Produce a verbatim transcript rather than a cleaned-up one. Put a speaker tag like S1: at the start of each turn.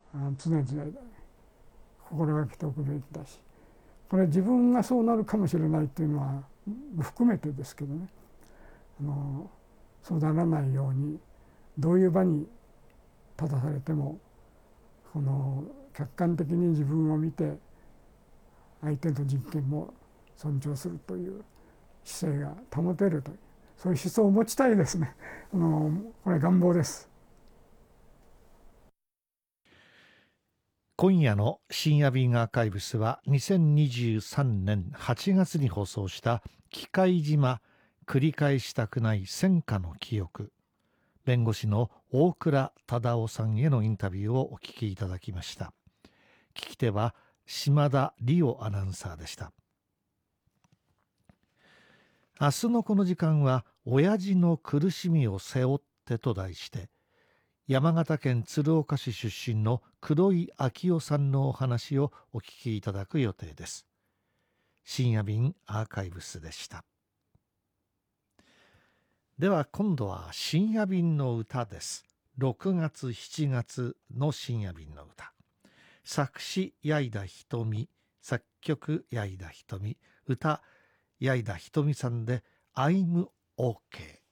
S1: 常々心がけておくべきだし、これ自分がそうなるかもしれないっていうのは含めてですけどね、あのそうならないようにどういう場に立たされてもこの客観的に自分を見て相手の人権も尊重するという姿勢が保てるという、そういう思想を持ちたいですね。あのこれ願望です。
S2: 今夜の深夜便アーカイブスはにせんにじゅうさんねんはちがつに放送した喜界島繰り返したくない戦火の記憶、弁護士の大倉忠夫さんへのインタビューをお聞きいただきました。聞き手は島田理央アナウンサーでした。明日のこの時間は親父の苦しみを背負ってと題して、山形県鶴岡市出身の黒井昭夫さんのお話をお聞きいただく予定です。深夜便アーカイブスでした。では今度は深夜便の歌です。ろくがつしちがつの深夜便の歌。作詞矢井田瞳、作曲矢井田瞳、歌矢井田瞳さんで I'm OK。